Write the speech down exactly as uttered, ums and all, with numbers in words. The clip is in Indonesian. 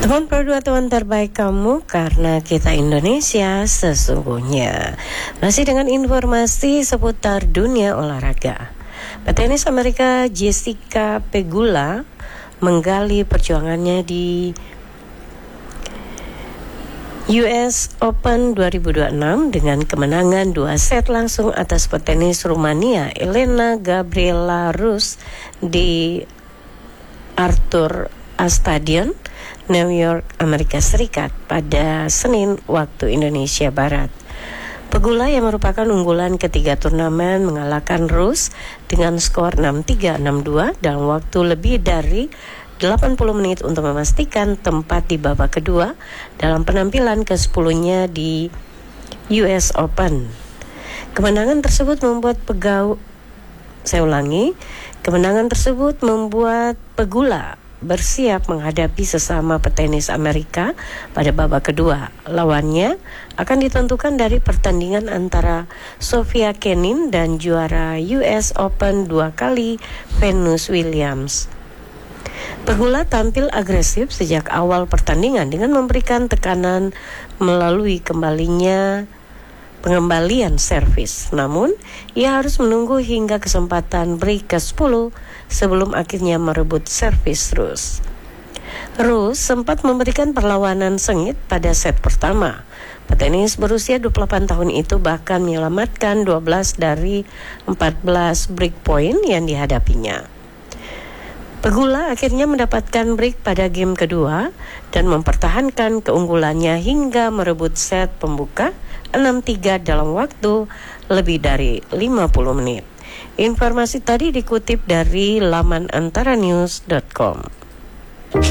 Teman berdua, teman terbaik kamu, karena kita Indonesia sesungguhnya. Masih dengan informasi seputar dunia olahraga. Petenis Amerika Jessica Pegula menggali perjuangannya di U S Open dua ribu dua puluh enam dengan kemenangan dua set langsung atas petenis Rumania Elena Gabriela Rus di Arthur Ashe Stadium, New York, Amerika Serikat pada Senin waktu Indonesia Barat. Pegula yang merupakan unggulan ketiga turnamen mengalahkan Rus dengan skor enam tiga enam dua dalam waktu lebih dari delapan puluh menit untuk memastikan tempat di babak kedua dalam penampilan kesepuluhnya di U S Open. Kemenangan tersebut membuat pegau Saya ulangi, kemenangan tersebut membuat Pegula bersiap menghadapi sesama petenis Amerika pada babak kedua. Lawannya akan ditentukan dari pertandingan antara Sofia Kenin dan juara U S Open dua kali Venus Williams. Pegula tampil agresif sejak awal pertandingan dengan memberikan tekanan melalui kembalinya pengembalian servis. Namun, ia harus menunggu hingga kesempatan break ke sepuluh sebelum akhirnya merebut servis Rus. Rus sempat memberikan perlawanan sengit pada set pertama. Petenis berusia dua puluh delapan tahun itu bahkan menyelamatkan dua belas dari empat belas break point yang dihadapinya. Pegula akhirnya mendapatkan break pada game kedua dan mempertahankan keunggulannya hingga merebut set pembuka enam tiga dalam waktu lebih dari lima puluh menit. Informasi tadi dikutip dari laman antara news dot com.